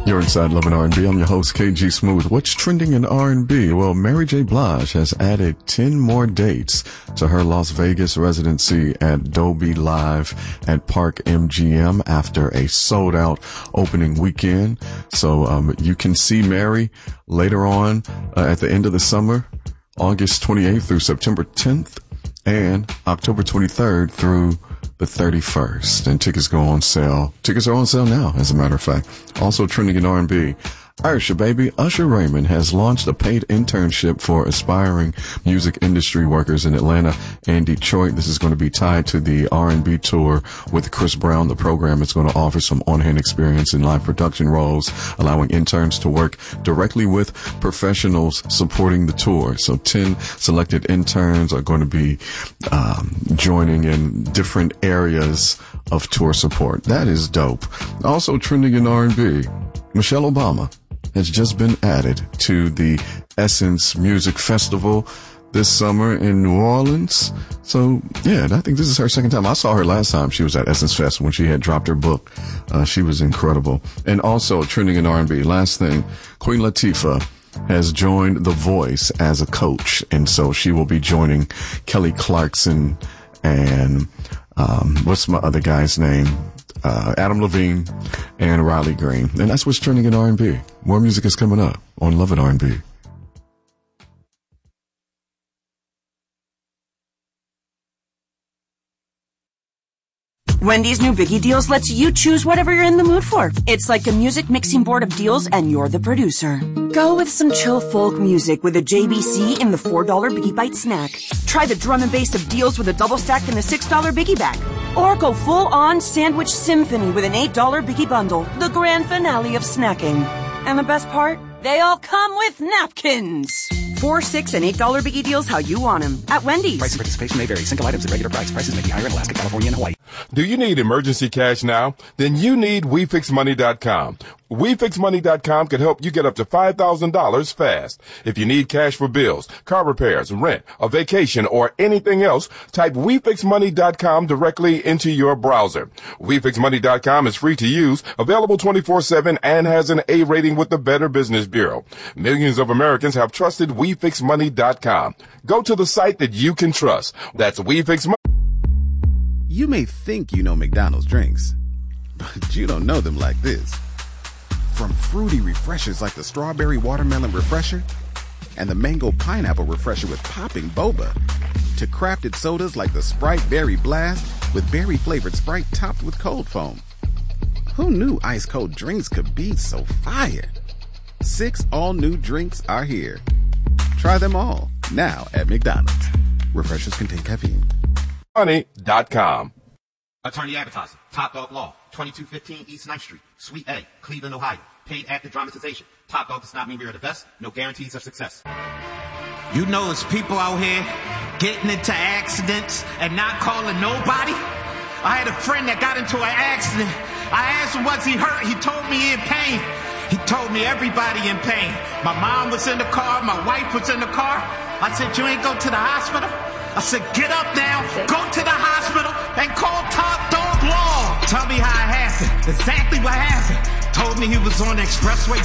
You're inside Love and R&B. I'm your host, KG Smooth. What's trending in R&B? Well, Mary J. Blige has added 10 more dates to her Las Vegas residency at Dolby Live at Park MGM after a sold-out opening weekend. So you can see Mary later on at the end of the summer, August 28th through September 10th, and October 23rd through the 31st, and tickets go on sale. Tickets are on sale now, as a matter of fact. Also trending in R&B, Usher, baby. Usher Raymond has launched a paid internship for aspiring music industry workers in Atlanta and Detroit. This is going to be tied to the R&B tour with Chris Brown. The program is going to offer some on-hand experience in live production roles, allowing interns to work directly with professionals supporting the tour. So 10 selected interns are going to be joining in different areas of tour support. That is dope. Also trending in R&B, Michelle Obama has just been added to the Essence Music Festival this summer in New Orleans. So, yeah, I think this is her second time. I saw her last time she was at Essence Fest when she had dropped her book. She was incredible. And also trending in R&B, last thing, Queen Latifah has joined The Voice as a coach. And so she will be joining Kelly Clarkson and what's my other guy's name? Adam Levine and Riley Green. And that's what's trending in R&B. More music is coming up on Love and R&B. Wendy's new Biggie Deals lets you choose whatever you're in the mood for. It's like a music mixing board of deals, and you're the producer. Go with some chill folk music with a JBC in the $4 Biggie Bite snack. Try the drum and bass of deals with a double stack in the $6 Biggie bag. Or go full-on sandwich symphony with an $8 Biggie bundle, the grand finale of snacking. And the best part? They all come with napkins. $4, $6, and $8 Biggie Deals how you want them at Wendy's. Price and participation may vary. Single items at regular price. Prices may be higher in Alaska, California, and Hawaii. Do you need emergency cash now? Then you need WeFixMoney.com. WeFixMoney.com can help you get up to $5,000 fast. If you need cash for bills, car repairs, rent, a vacation, or anything else, type WeFixMoney.com directly into your browser. WeFixMoney.com is free to use, available 24/7, and has an A rating with the Better Business Bureau. Millions of Americans have trusted WeFixMoney.com. Go to the site that you can trust. That's WeFixMoney. You may think you know McDonald's drinks, but you don't know them like this. From fruity refreshers like the Strawberry Watermelon Refresher and the Mango Pineapple Refresher with popping boba, to crafted sodas like the Sprite Berry Blast with berry-flavored Sprite topped with cold foam. Who knew ice-cold drinks could be so fire? 6 all-new drinks are here. Try them all, now at McDonald's. Refreshers contain caffeine. Money.com. Attorney Advertising, Top Dog Law, 2215 East 9th Street, Suite A, Cleveland, Ohio. Paid active dramatization. Top Dog does not mean we are the best. No guarantees of success. You know there's people out here getting into accidents and not calling nobody. I had a friend that got into an accident. I asked him, was he hurt? He told me in pain. He told me everybody in pain. My mom was in the car. My wife was in the car. I said, you ain't go to the hospital? I said, get up now, go to the hospital, and call Top Dog Law. Tell me how it happened, exactly what happened. Told me he was on the expressway